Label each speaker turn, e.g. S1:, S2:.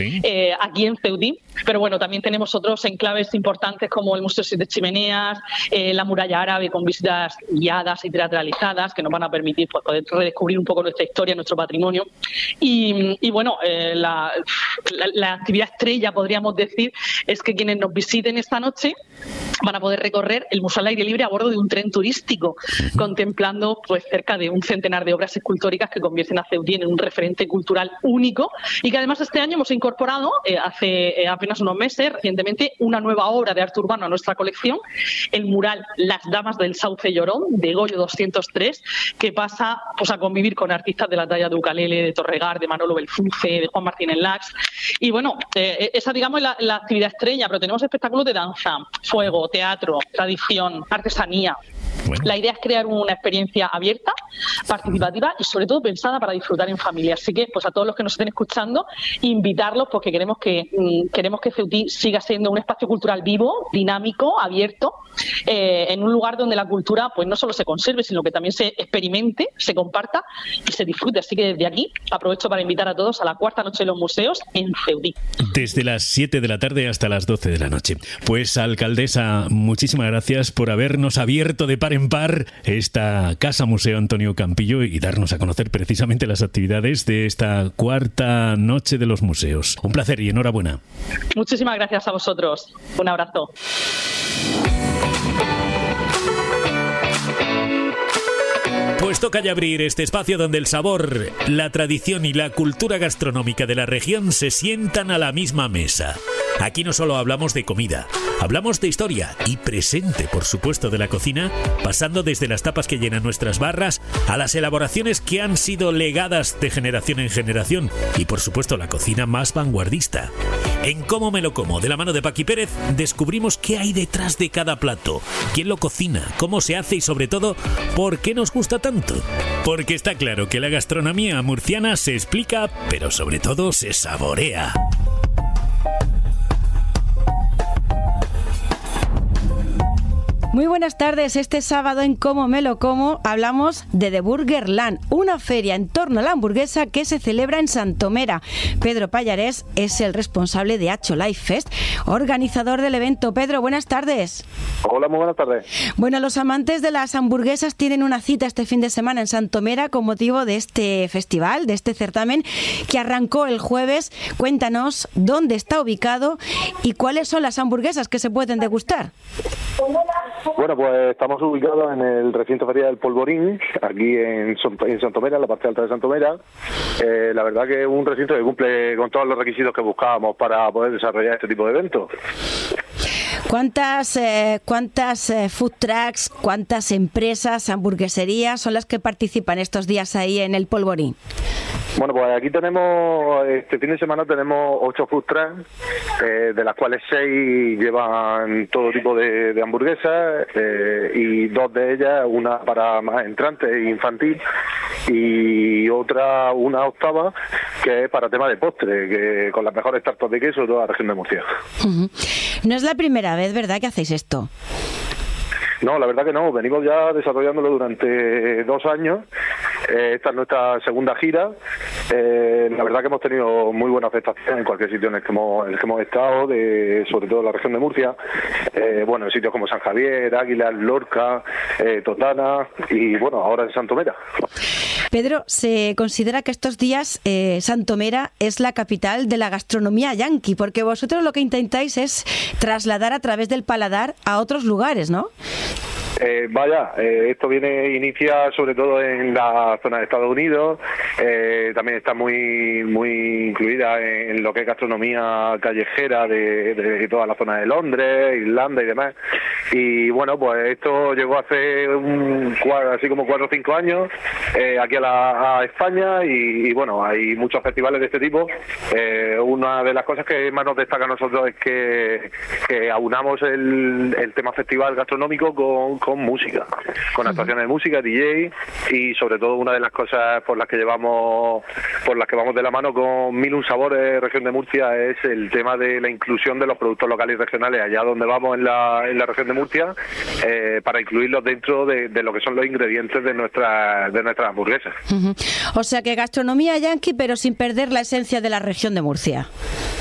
S1: aquí en Ceutí. Pero bueno, también tenemos otros enclaves importantes como el Museo Siete Chimeneas, la Muralla Árabe con visitas guiadas y teatralizadas que nos van a permitir pues, poder redescubrir un poco nuestra historia, nuestro patrimonio. Y bueno, la actividad estrella, podríamos decir, es que quienes nos visiten esta noche van a poder recorrer el museo al aire libre a bordo de un tren turístico, contemplando pues cerca de un centenar de obras escultóricas que convierten a Ceutí en un referente cultural único y que además este año hemos incorporado hace apenas unos meses, recientemente, una nueva obra de arte urbano a nuestra colección, el mural Las Damas del Sauce Llorón, de Goyo 203, que pasa pues, a convivir con artistas de la talla de Ucalele, de Torregar, de Manolo Belfunce, de Juan Martínez Lax. Y bueno, esa digamos es la actividad estrella, pero tenemos espectáculos de danza, fuego, teatro, tradición, artesanía. Bueno. La idea es crear una experiencia abierta, participativa y sobre todo pensada para disfrutar en familia. Así que pues a todos los que nos estén escuchando, invitarlos porque queremos que Ceutí siga siendo un espacio cultural vivo, dinámico, abierto, en un lugar donde la cultura pues no solo se conserve, sino que también se experimente, se comparta y se disfrute. Así que desde aquí aprovecho para invitar a todos a la cuarta noche de los museos en Ceutí.
S2: Desde las 7 de la tarde hasta las 12 de la noche. Pues alcaldesa, muchísimas gracias por habernos abierto de par en par esta Casa Museo Antonio Campillo y darnos a conocer precisamente las actividades de esta cuarta noche de los museos. Un placer y enhorabuena.
S1: Muchísimas gracias a vosotros. Un abrazo.
S2: Pues toca ya abrir este espacio donde el sabor, la tradición y la cultura gastronómica de la región se sientan a la misma mesa. Aquí no solo hablamos de comida, hablamos de historia y presente, por supuesto, de la cocina, pasando desde las tapas que llenan nuestras barras a las elaboraciones que han sido legadas de generación en generación y, por supuesto, la cocina más vanguardista. En Cómo me lo como, de la mano de Paqui Pérez, descubrimos qué hay detrás de cada plato, quién lo cocina, cómo se hace y, sobre todo, por qué nos gusta tanto. Porque está claro que la gastronomía murciana se explica, pero sobre todo se saborea.
S3: Muy buenas tardes. Este sábado en Cómo me lo como hablamos de The Burger Land, una feria en torno a la hamburguesa que se celebra en Santomera. Pedro Pallarés es el responsable de Acho Life Fest, organizador del evento. Pedro, buenas tardes.
S4: Hola, muy buenas tardes.
S3: Bueno, los amantes de las hamburguesas tienen una cita este fin de semana en Santomera con motivo de este festival, de este certamen que arrancó el jueves. Cuéntanos dónde está ubicado y cuáles son las hamburguesas que se pueden degustar.
S4: Bueno, pues estamos ubicados en el recinto ferial del Polvorín, aquí en Santomera, en la parte alta de Santomera. La verdad que es un recinto que cumple con todos los requisitos que buscábamos para poder desarrollar este tipo de eventos.
S3: ¿Cuántas food trucks, cuántas empresas, hamburgueserías son las que participan estos días ahí en el Polvorín?
S4: Bueno, pues aquí tenemos, este fin de semana tenemos 8 food trucks, de las cuales 6 llevan todo tipo de hamburguesas y 2 de ellas, una para más entrantes e infantil y otra, una octava, que es para tema de postre, que con las mejores tartas de queso de toda la región de Murcia.
S3: Uh-huh. No es la primera vez, ¿verdad?, que hacéis esto.
S4: No, la verdad que no, venimos ya desarrollándolo durante 2 años. Esta es nuestra segunda gira. La verdad que hemos tenido muy buena aceptación en cualquier sitio en el que hemos estado, sobre todo en la región de Murcia. Bueno, en sitios como San Javier, Águila, Lorca, Totana y bueno, ahora en Santomera.
S3: Pedro, se considera que estos días Santomera es la capital de la gastronomía yanqui, porque vosotros lo que intentáis es trasladar a través del paladar a otros lugares, ¿no?
S4: Esto inicia sobre todo en la zona de Estados Unidos, también está muy incluida en lo que es gastronomía callejera de toda la zona de Londres, Irlanda y demás. Y bueno, pues esto llegó hace así como 4 o 5 años aquí a España y bueno, hay muchos festivales de este tipo. Una de las cosas que más nos destaca a nosotros es que aunamos el tema festival gastronómico con música, con actuaciones de música, DJ, y sobre todo una de las cosas por las que vamos de la mano con Mil Un Sabores Región de Murcia es el tema de la inclusión de los productos locales y regionales allá donde vamos en la región de Murcia, para incluirlos dentro de lo que son los ingredientes de nuestras hamburguesas.
S3: O sea que gastronomía yanqui, pero sin perder la esencia de la región de Murcia.